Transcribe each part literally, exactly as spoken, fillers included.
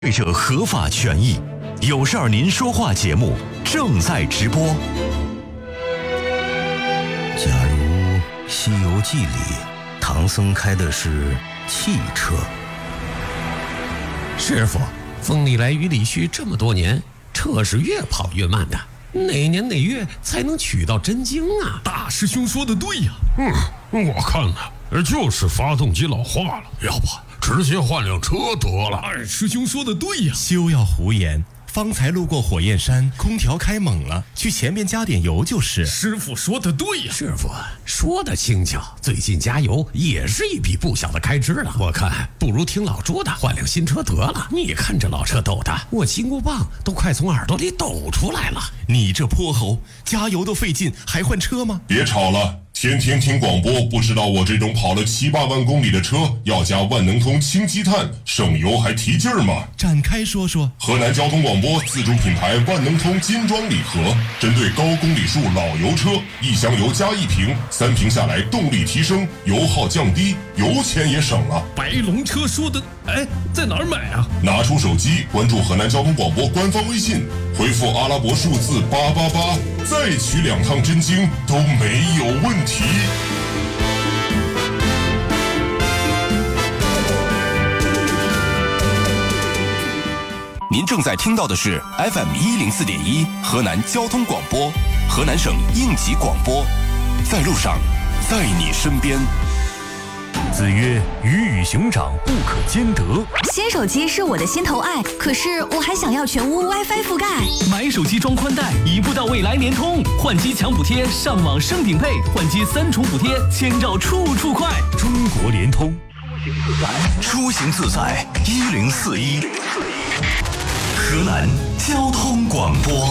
对着合法权益，有事儿您说话节目正在直播。 假如《西游记》里唐僧开的是汽车， 师傅，风里来雨里去这么多年，车是越跑越慢的，哪年哪月才能取到真经啊？ 大师兄说的对呀、啊，嗯，我看呢，就是发动机老化了，要不直接换辆车得了。二师兄说的对呀、啊， 休要胡言。方才路过火焰山，空调开猛了，去前面加点油就是。 师傅说的对呀、 啊，师傅说的轻巧，最近加油也是一笔不小的开支了。我看不如听老朱的，换辆新车得了。你看这老车抖的，我金箍棒都快从耳朵里抖出来了。 你这泼猴，加油都费劲，还换车吗？ 别吵了。天天听广播，不知道我这种跑了七八万公里的车要加万能通氢积碳，省油还提劲儿吗？ 展开说说。 河南交通广播自主品牌万能通金装礼盒，针对高公里数老油车，一箱油加一瓶，三瓶下来动力提升，油耗降低，油钱也省了。 白龙车说的，哎，在哪儿买啊？ 拿出手机，关注河南交通广播官方微信，回复阿拉伯数字八八八，再取两趟真经都没有问题。 您正在听到的是 F M 一零四点一河南交通广播，河南省应急广播，在路上，在你身边。 子曰：鱼与熊掌不可兼得。 新手机是我的心头爱，可是我还想要全屋 WiFi 覆盖。 买手机装宽带，一步到位来联通，换机抢补贴，上网升顶配，换机三重补贴，千兆处处快。 中国联通， 出行自在一零四一，河南交通广播。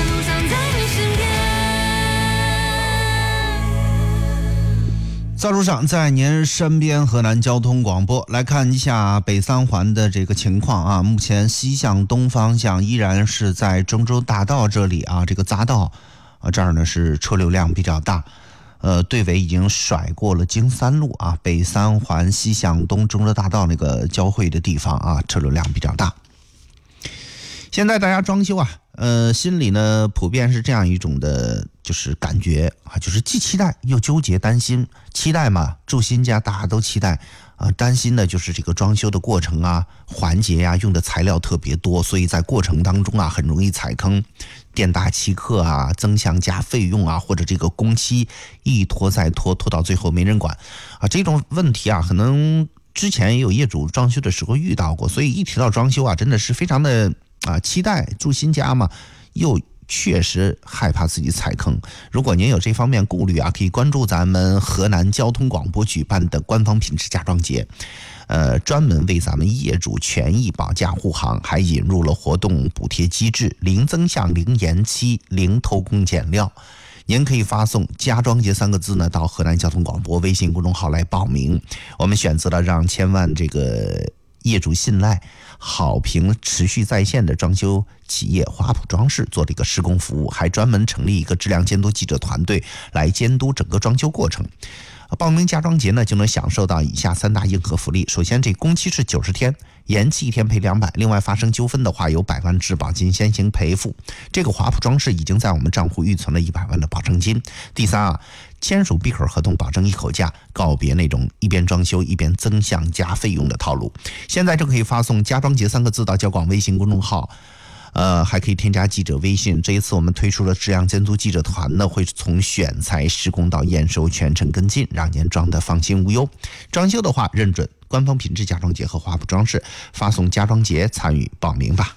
在路上，在您身边，河南交通广播。来看一下北三环的这个情况啊，目前西向东方向依然是在郑州大道这里啊，这个匝道啊这儿呢是车流量比较大，呃，队尾已经甩过了京三路啊，北三环西向东郑州大道那个交汇的地方啊，车流量比较大。现在大家装修啊，呃，心里呢普遍是这样一种的，就是感觉啊，就是既期待又纠结担心。期待嘛，住新家大家都期待啊，担心的就是这个装修的过程啊、环节呀、啊，用的材料特别多，所以在过程当中啊，很容易踩坑，店大欺客啊，增项加费用啊，或者这个工期一拖再拖，拖到最后没人管啊，这种问题啊，可能之前也有业主装修的时候遇到过，所以一提到装修啊，真的是非常的。啊，期待住新家嘛，又确实害怕自己踩坑。如果您有这方面顾虑啊，可以关注咱们河南交通广播举办的官方品质家装节，呃，专门为咱们业主权益保驾护航，还引入了活动补贴机制，零增项、零延期、零偷工减料。您可以发送家装节三个字呢到河南交通广播微信公众号来报名。我们选择了让千万这个业主信赖、好评持续在线的装修企业华普装饰做了一个施工服务，还专门成立一个质量监督记者团队来监督整个装修过程。报名家装节呢，就能享受到以下三大硬核福利。首先，这工期是九十天，延期一天赔两百。另外，发生纠纷的话，有百万质保金先行赔付。这个华普装饰已经在我们账户预存了一百万的保证金。第三啊，签署闭口合同，保证一口价，告别那种一边装修一边增项加费用的套路。现在就可以发送家装节三个字到交广微信公众号。呃，还可以添加记者微信。这一次我们推出了质量监督记者团呢，会从选材、施工到验收全程跟进，让您装得放心无忧。装修的话，认准官方品质家装节和华普装饰，发送家装节参与报名吧。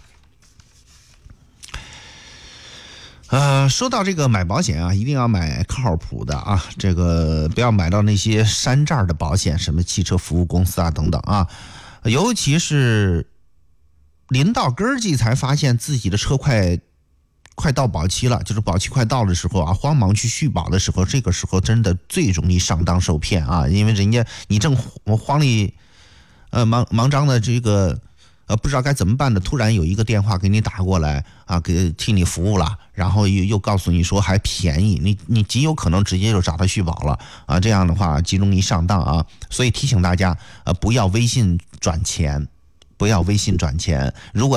呃，说到这个买保险啊，一定要买靠谱的啊，这个不要买到那些山寨的保险，什么汽车服务公司啊等等啊，尤其是临到根儿际才发现自己的车快快到保期了，就是保期快到的时候啊，慌忙去续保的时候，这个时候真的最容易上当受骗啊！因为人家你正慌里呃忙忙张的这个呃不知道该怎么办的，突然有一个电话给你打过来啊，给替你服务了，然后又又告诉你说还便宜，你你极有可能直接就找他续保了啊！这样的话极容易上当啊！所以提醒大家呃不要微信转钱。 不要微信转钱。如果